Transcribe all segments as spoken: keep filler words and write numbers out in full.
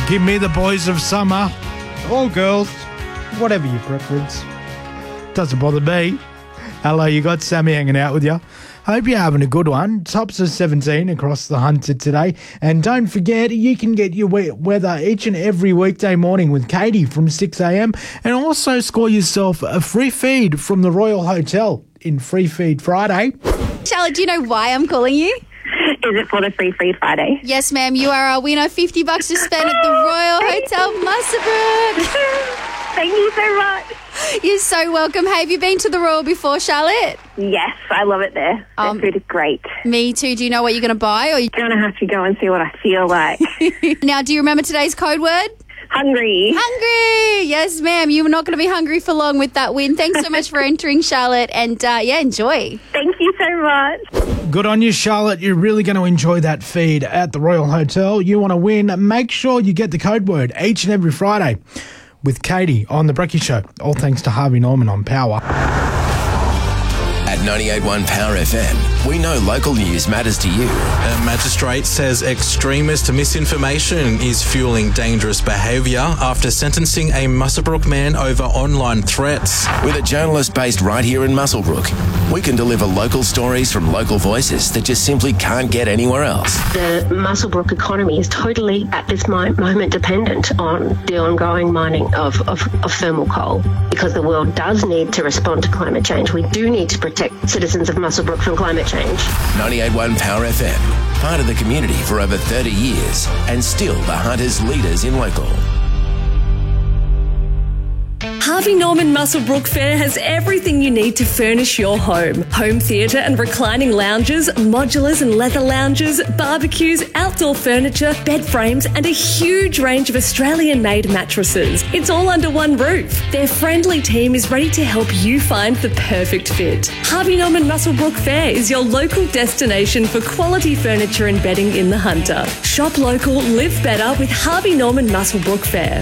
Give me the boys of summer. Or girls. Whatever your preference. Doesn't bother me. Hello, you got Sammy hanging out with you. Hope you're having a good one. Tops of seventeen across the Hunter today. And don't forget, you can get your we- weather each and every weekday morning with Katie from six a.m. and also score yourself a free feed from the Royal Hotel in Free Feed Friday. Charlotte, do you know why I'm calling you? Is it for the Free Feed Friday? Yes, ma'am. You are our winner. fifty bucks to spend at the Royal Hotel Muswellbrook. Thank you so much. You're so welcome. Hey, have you been to the Royal before, Charlotte? Yes, I love it there. Um, the food is great. Me too. Do you know what you're going to buy? Or you... I'm going to have to go and see what I feel like. Now, do you remember today's code word? Hungry. Hungry. Yes, ma'am. You're not going to be hungry for long with that win. Thanks so much for entering, Charlotte. And, uh, yeah, enjoy. Thank you so much. Good on you, Charlotte. You're really going to enjoy that feed at the Royal Hotel. You want to win, make sure you get the code word each and every Friday with Katie on The Brekkie Show. All thanks to Harvey Norman on Power. At ninety-eight point one Power F M, we know local news matters to you. A magistrate says extremist misinformation is fueling dangerous behaviour after sentencing a Muswellbrook man over online threats. With a journalist based right here in Muswellbrook, we can deliver local stories from local voices that just simply can't get anywhere else. The Muswellbrook economy is totally, at this moment, dependent on the ongoing mining of, of, of thermal coal, because the world does need to respond to climate change. We do need to protect citizens of Muswellbrook from climate change. ninety-eight point one Power F M, part of the community for over thirty years, and still the Hunters leaders in local. Harvey Norman Muswellbrook Fair has everything you need to furnish your home. Home theatre and reclining lounges, modulars and leather lounges, barbecues, outdoor furniture, bed frames and a huge range of Australian-made mattresses. It's all under one roof. Their friendly team is ready to help you find the perfect fit. Harvey Norman Muswellbrook Fair is your local destination for quality furniture and bedding in the Hunter. Shop local, live better with Harvey Norman Muswellbrook Fair.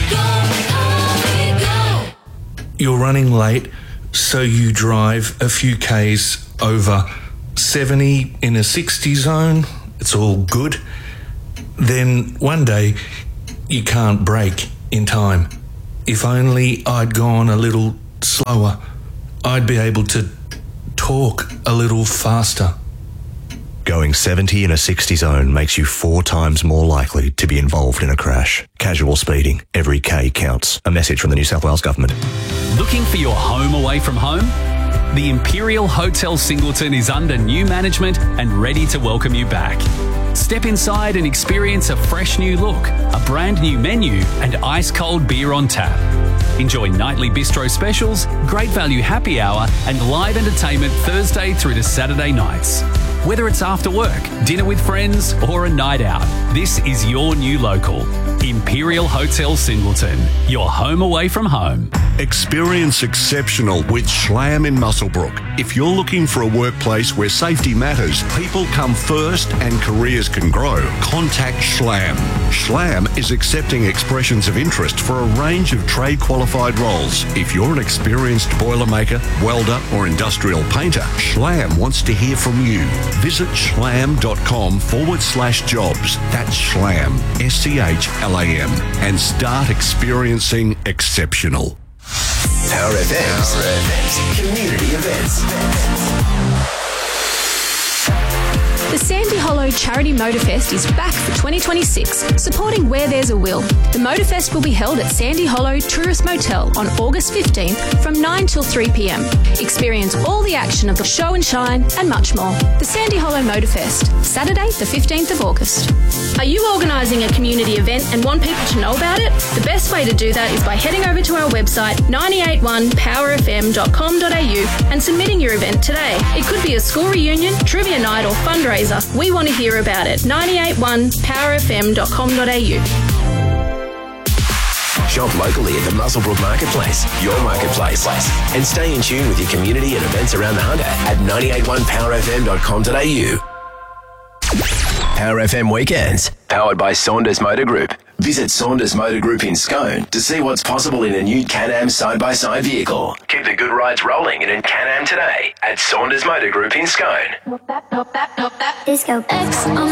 You're running late, so you drive a few Ks over seventy in a sixty zone. It's all good. Then one day, you can't brake in time. If only I'd gone a little slower, I'd be able to talk a little faster. Going seventy in a sixty zone makes you four times more likely to be involved in a crash. Casual speeding. Every K counts. A message from the New South Wales Government. Looking for your home away from home? The Imperial Hotel Singleton is under new management and ready to welcome you back. Step inside and experience a fresh new look, a brand new menu and ice-cold beer on tap. Enjoy nightly bistro specials, great value happy hour and live entertainment Thursday through to Saturday nights. Whether it's after work, dinner with friends or a night out, this is your new local. Imperial Hotel Singleton, your home away from home. Experience exceptional with Schlam in Muswellbrook. If you're looking for a workplace where safety matters, people come first and careers can grow, contact Schlam. Schlam is accepting expressions of interest for a range of trade qualified roles. If you're an experienced boilermaker, welder or industrial painter, Schlam wants to hear from you. Visit schlam.com forward slash jobs. That's Schlam, S C H L A M, and start experiencing exceptional. Power F M's community events. The Sandy Hollow Charity Motorfest is back for twenty twenty-six, supporting Where There's a Will. The Motorfest will be held at Sandy Hollow Tourist Motel on August fifteenth from nine till three p.m. Experience all the action of the show and shine and much more. The Sandy Hollow Motorfest, Saturday the fifteenth of August. Are you organising a community event and want people to know about it? The best way to do that is by heading over to our website ninety-eight one power f m dot com dot a u and submitting your event today. It could be a school reunion, trivia night or fundraiser. We want to hear about it. ninety-eight one power f m dot com dot a u. Shop locally at the Muswellbrook Marketplace, your marketplace. And stay in tune with your community and events around the Hunter at ninety-eight one power f m dot com dot a u. Power F M Weekends, powered by Saunders Motor Group. Visit Saunders Motor Group in Scone to see what's possible in a new Can-Am side-by-side vehicle. Keep the good rides rolling in a Can-Am today at Saunders Motor Group in Scone. Disco X on